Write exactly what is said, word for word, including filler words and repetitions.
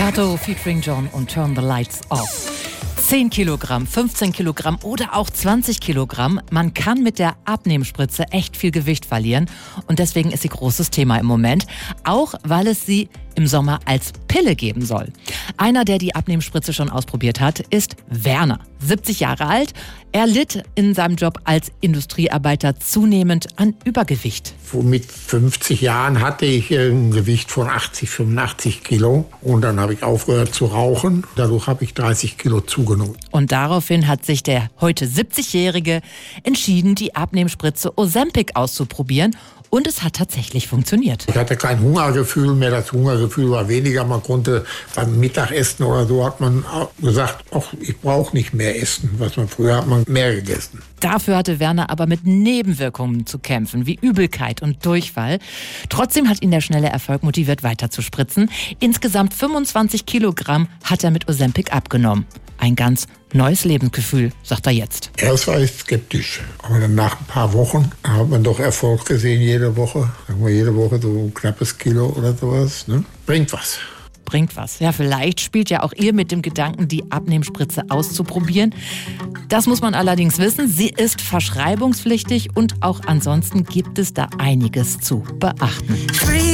Kato featuring John und Turn the Lights Off. zehn Kilogramm, fünfzehn Kilogramm oder auch zwanzig Kilogramm. Man kann mit der Abnehmspritze echt viel Gewicht verlieren. Und deswegen ist sie großes Thema im Moment. Auch weil es sie im Sommer als Pille geben soll. Einer, der die Abnehmspritze schon ausprobiert hat, ist Werner, siebzig Jahre alt. Er litt in seinem Job als Industriearbeiter zunehmend an Übergewicht. Mit fünfzig Jahren hatte ich ein Gewicht von achtzig, fünfundachtzig Kilo. Und dann habe ich aufgehört zu rauchen. Dadurch habe ich dreißig Kilo zugenommen. Und daraufhin hat sich der heute siebzigjährige entschieden, die Abnehmspritze Ozempic auszuprobieren. Und es hat tatsächlich funktioniert. Ich hatte kein Hungergefühl mehr. Das Hungergefühl war weniger. Man konnte beim Mittagessen oder so hat man gesagt, ach, ich brauche nicht mehr essen. Was man früher hat man mehr gegessen. Dafür hatte Werner aber mit Nebenwirkungen zu kämpfen, wie Übelkeit und Durchfall. Trotzdem hat ihn der schnelle Erfolg motiviert, weiter zu spritzen. Insgesamt fünfundzwanzig Kilogramm hat er mit Ozempic abgenommen. Ein ganz neues Lebensgefühl, sagt er jetzt. Erst war ich skeptisch, aber dann nach ein paar Wochen hat man doch Erfolg gesehen, jede Woche. Sagen wir jede Woche so ein knappes Kilo oder sowas. Ne? Bringt was. Bringt was. Ja, vielleicht spielt ja auch ihr mit dem Gedanken, die Abnehmspritze auszuprobieren. Das muss man allerdings wissen. Sie ist verschreibungspflichtig und auch ansonsten gibt es da einiges zu beachten.